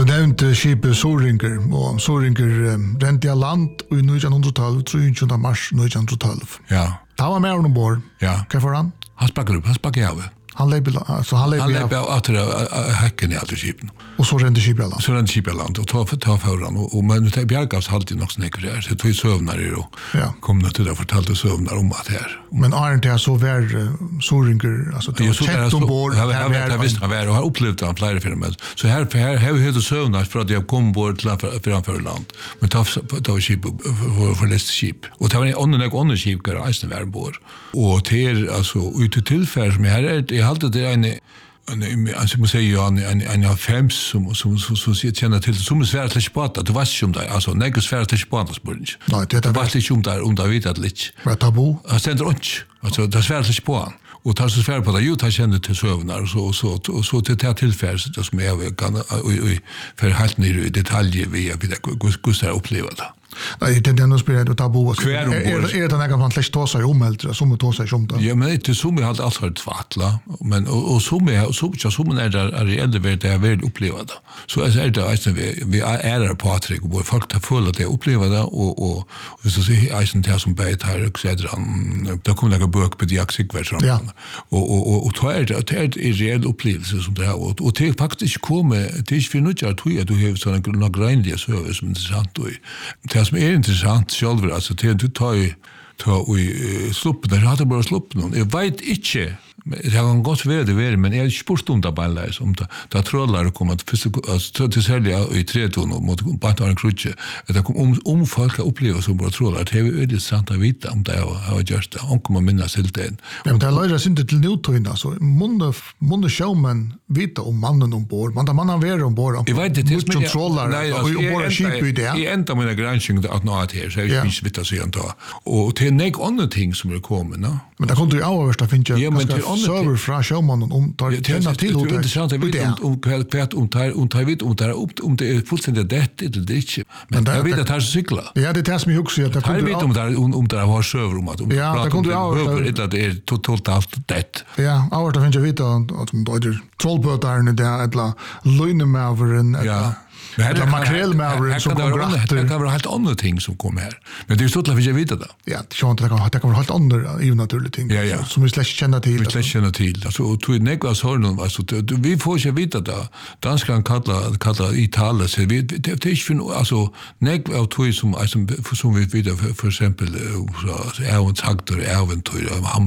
Du nevnte skipet Sorinker, og Sorinker rente av land i 1912, 23. mars 1912. Ja. Da var med ombord. Ja. Hva får han? Han spakker av. Han leper av etter hekken i alle skipen. Og så rente skipet av land. Så rente skipet av land, og ta foran. Men det bjergavs alltid nok snekker her, så tog søvnar og kom nå til å fortalte søvnar om at her. Men Arne til så var Sorinker, altså det var kjent ombord. Jeg visste han var, og har opplevd han flere filmer. Så her har vi høyt søvnar for at jeg kom ombord til framfør land. Men ta var skipet for lest skip. Og det var en skip der eisen var ombord. Og til altså ute tilfell som jeg halte det alltså måste säga en fems som känner till som svär till sport du vet inte om det alltså något svär till sport spurning. Nej, det vet inte om det vet att lite. Vad tabu? Alltså det svär till sport. Och tar så svär på det ju tar känner till sövnar och så till det tillfälle det som jag kan för helt ner i detaljer vi hur uppleva det. Nej, det är nog spelat tabu. Är det något man släkt ta sig om eller som ta sig om det? Ja, men det som jag har alltid tvattla, men och som är där reellt värde jag vill uppleva det. Så är det alltså vi är Patrik och folk tar full att det uppleva det och så ser isen där som bait här och så där kommer några bok på diaxikversion. Och då är det är reell upplevelse som det här och det faktiskt kommer det är för något jag tror att du har såna gränliga service som intressant och det som är intressant själv alltså det du tar i sluppen, der hadde bare sluppen noen. Jeg vet ikke, det kan godt være det, men jeg har spurt om det bare, om det trollar kom at til særlig i 3-ton mot Bantan Krutje, at det kom om folk har opplevd som bare trollar, det er jo veldig sant å vite om det har gjort det, om kommer minnes til det. Ja, men det løyres ikke til nødtøyene, så månne sjåmen vite om mannen ombord, men da mannen være ombord, jeg vet det, mye trollar, og ombord skip i det. Jeg enda mine gransking at nå er her, så jeg ikke vitt å si han da. Og til nek andre ting som kommet, no? Men det kunne du avhørst å finne server fra sjåmannen om det tjener til det er interessant, jeg vet om det er fullstendig dette eller det ikke. Men jeg vet at det er så sykla. Ja, det er det som jeg husker. Jeg vet om det har server om at det kunne du avhørst at det er totalt dette. Ja, avhørst å finne vite at det er trollbøterne, eller løgnemaveren, eller makrellmaveren som kom gratter. Det kan være helt andre ting som kom her. Men det er stort at vi ikke vet det. Ja, det kan være helt andre naturlige ting som vi slett kjenner til. Vi slett kjenner til. Altså, tog nekva sånn, vi får ikke vite det. Danskene kallar i tale, så det er ikke for altså, nekva av tog som vi vet, for eksempel, Ervens Hagder, Erventøy,